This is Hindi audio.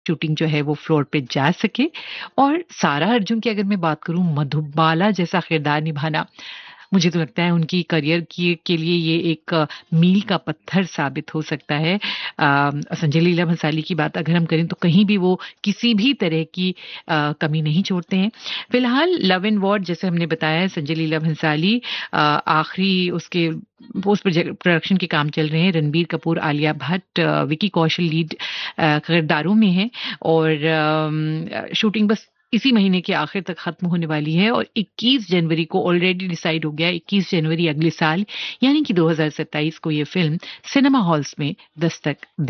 शूटिंग जो है वो फ्लोर पे जा सके। और सारा अर्जुन की अगर मैं बात करूं, मधुबाला जैसा किरदार निभाना, मुझे तो लगता है उनकी करियर की के लिए ये एक मील का पत्थर साबित हो सकता है। संजय लीला भंसाली की बात अगर हम करें तो कहीं भी वो किसी भी तरह की कमी नहीं छोड़ते हैं। फिलहाल लव एंड वॉर जैसे हमने बताया, संजय लीला भंसाली आखिरी उसके पोस्ट प्रोडक्शन के काम चल रहे हैं। रणबीर कपूर, आलिया भट्ट, विकी कौशल लीड किरदारों में हैं। और शूटिंग बस इसी महीने के आखिर तक खत्म होने वाली है और 21 जनवरी को ऑलरेडी डिसाइड हो गया, 21 जनवरी अगले साल यानी कि 2027 को ये फिल्म सिनेमा हॉल्स में दस्तक